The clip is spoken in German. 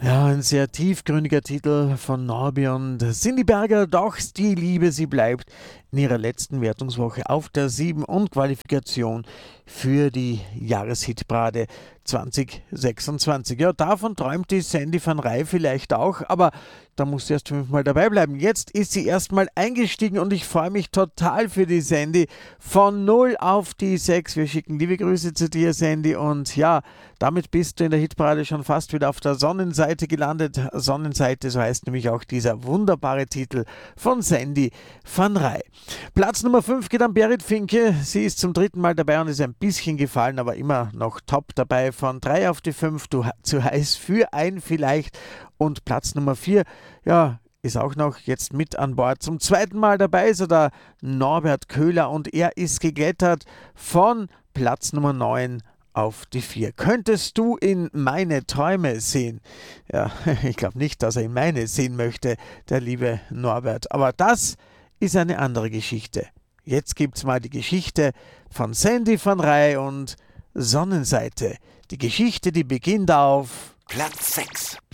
Ja, ein sehr tiefgründiger Titel von Norby und Cindy Berger, doch die Liebe, sie bleibt in ihrer letzten Wertungswoche auf der 7 und Qualifikation für die Jahreshitparade 2026. Ja, davon träumt die Sandy van Rij vielleicht auch, aber da muss sie erst 5-mal dabei bleiben. Jetzt ist sie erstmal eingestiegen und ich freue mich total für die Sandy. Von 0 auf die 6. Wir schicken liebe Grüße zu dir, Sandy, und ja, damit bist du in der Hitparade schon fast wieder auf der Sonnenseite gelandet. Sonnenseite, so heißt nämlich auch dieser wunderbare Titel von Sandy van Rij. Platz Nummer 5 geht an Berit Finke. Sie ist zum 3. Mal dabei und ist ein bisschen gefallen, aber immer noch top dabei. Von 3 auf die 5, zu heiß für ein vielleicht. Und Platz Nummer 4, ja, ist auch noch jetzt mit an Bord. Zum 2. Mal dabei ist er der Norbert Köhler und er ist geklettert von Platz Nummer 9 auf die 4. Könntest du in meine Träume sehen? Ja, ich glaube nicht, dass er in meine sehen möchte, der liebe Norbert. Aber das ist eine andere Geschichte. Jetzt gibt's mal die Geschichte von Sandy van Rij und Sonnenseite. Die Geschichte, die beginnt auf Platz 6.